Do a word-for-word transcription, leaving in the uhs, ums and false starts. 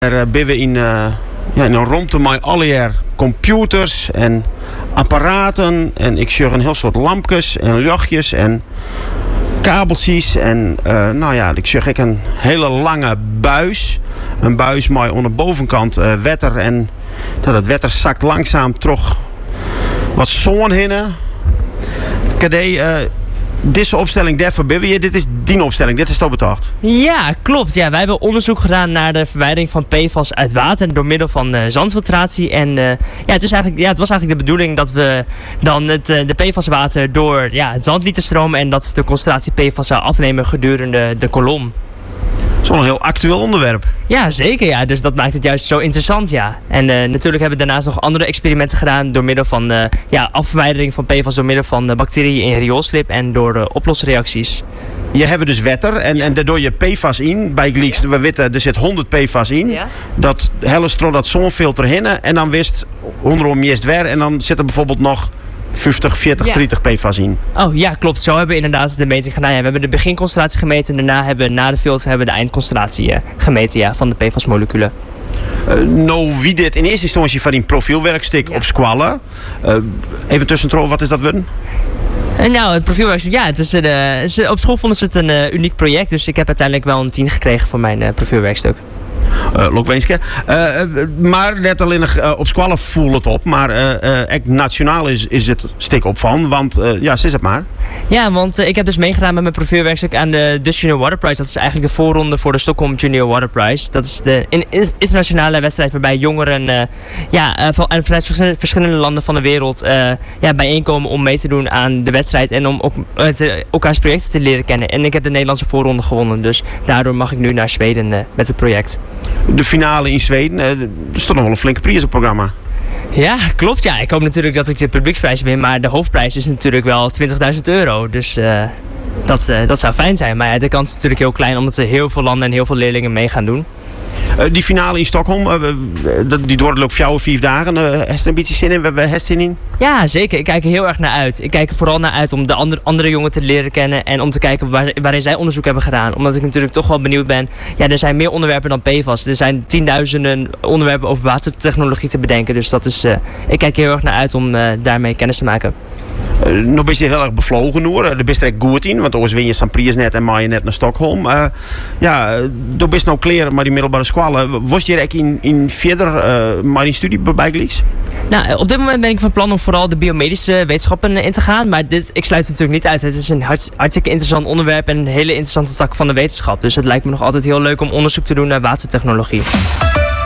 Er ben we in, uh, ja, in een ruimte met allerlei computers en apparaten. En ik zie een heel soort lampjes en luchtjes en kabeltjes. En uh, nou ja, ik zie een hele lange buis. Een buis met aan de bovenkant uh, wetter. En nou, dat wetter zakt langzaam terug wat zon heen. Kd, uh, deze opstelling daarvoor ben we. Dit is die opstelling, dit is toch betaald? Ja, klopt. Ja, wij hebben onderzoek gedaan naar de verwijdering van P F A S uit water door middel van uh, zandfiltratie. En uh, ja, het is eigenlijk, ja, het was eigenlijk de bedoeling dat we dan het, uh, de P F A S water door ja, het zand lieten stromen en dat de concentratie P F A S zou afnemen gedurende de kolom. Dat is wel een heel actueel onderwerp. Ja, zeker. Ja. Dus dat maakt het juist zo interessant, ja. En uh, natuurlijk hebben we daarnaast nog andere experimenten gedaan door middel van uh, ja, afverwijdering van P F A S door middel van uh, bacteriën in rioolslip en door uh, oplosreacties. Je hebt dus wetter en, ja. en daardoor je P F A S in. Bij Gleeks, ja. we weten, er zit honderd P F A S in. Ja. Dat hele stro dat zonfilter in en dan wist onderom meest weer en dan zit er bijvoorbeeld nog vijftig, veertig, ja. dertig P F A S in. Oh ja, klopt. Zo hebben we inderdaad de meting gedaan. Ja, we hebben de beginconcentratie gemeten en daarna hebben we na de filter hebben we de eindconcentratie uh, gemeten ja, van de P F A S-moleculen. Uh, nou, wie dit in eerste instantie van die profielwerkstuk ja. op Squallen. Uh, even tussendoor, wat is dat worden? Uh, nou, het profielwerkstuk, ja, het is een, uh, is, op school vonden ze het een uh, uniek project, dus ik heb uiteindelijk wel een tien gekregen voor mijn uh, profielwerkstuk. Uh, Lokwenske. Uh, maar net alleen uh, op Squallen voelt het op. Maar uh, uh, echt nationaal is, is het stik op van. Want uh, ja, is het maar. Ja, want uh, ik heb dus meegedaan met mijn profielwerkstuk aan de Dutch Junior Water Prize. Dat is eigenlijk de voorronde voor de Stockholm Junior Water Prize. Dat is de in, in, internationale wedstrijd waarbij jongeren uh, ja, uh, van, vanuit verschillende, verschillende landen van de wereld uh, ja, bijeenkomen om mee te doen aan de wedstrijd. En om ook, uh, te, elkaars projecten te leren kennen. En ik heb de Nederlandse voorronde gewonnen. Dus daardoor mag ik nu naar Zweden uh, met het project. De finale in Zweden, uh, er stond nog wel een flinke prijs op het programma. Ja, klopt. Ja. Ik hoop natuurlijk dat ik de publieksprijs win, maar de hoofdprijs is natuurlijk wel twintigduizend euro. Dus uh, dat, uh, dat zou fijn zijn. Maar ja, de kans is natuurlijk heel klein omdat er heel veel landen en heel veel leerlingen mee gaan doen. Uh, die finale in Stockholm, uh, uh, die doorloopt vier of vijf dagen. Uh, Heeft er een beetje zin in? We hebben zin in? Ja, zeker. Ik kijk er heel erg naar uit. Ik kijk er vooral naar uit om de andere, andere jongen te leren kennen en om te kijken waar, waarin zij onderzoek hebben gedaan. Omdat ik natuurlijk toch wel benieuwd ben. Ja, er zijn meer onderwerpen dan P F A S. Er zijn tienduizenden onderwerpen over watertechnologie te bedenken. Dus dat is, uh, ik kijk er heel erg naar uit om uh, daarmee kennis te maken. Uh, nog ben je heel erg bevlogen hoor. Daar ben je er goed in, want anders win je Saint-Priest net en maai je net naar Stockholm. Uh, ja, door best nou kleren maar die middelbare scholen. Was je er ook in, in verder uh, maar in studie bij Gleeks? Nou, op dit moment ben ik van plan om vooral de biomedische wetenschappen in te gaan. Maar dit, ik sluit het natuurlijk niet uit. Het is een hart, hartstikke interessant onderwerp en een hele interessante tak van de wetenschap. Dus het lijkt me nog altijd heel leuk om onderzoek te doen naar watertechnologie.